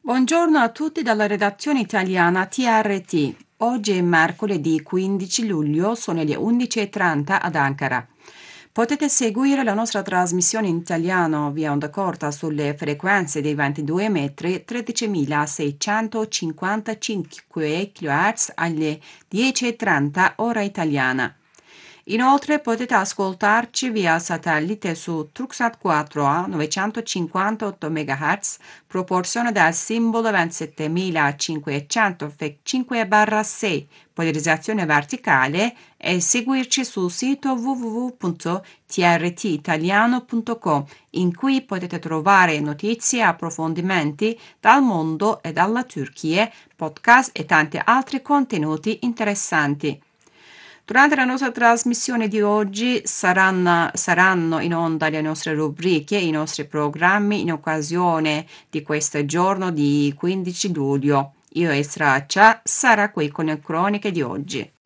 Buongiorno a tutti dalla redazione italiana TRT. Oggi è mercoledì 15 luglio, sono le 11:30 ad Ankara. Potete seguire la nostra trasmissione in italiano via onda corta sulle frequenze dei 22 metri 13.655 kHz alle 10:30 ora italiana. Inoltre potete ascoltarci via satellite su Truxat 4A 958 MHz, proporzione del simbolo 27500 FEC 5/6, polarizzazione verticale e seguirci sul sito www.trtitaliano.com in cui potete trovare notizie e approfondimenti dal mondo e dalla Turchia, podcast e tanti altri contenuti interessanti. Durante la nostra trasmissione di oggi saranno in onda le nostre rubriche, i nostri programmi in occasione di questo giorno di 15 luglio. Io e Sraccia sarà qui con le croniche di oggi.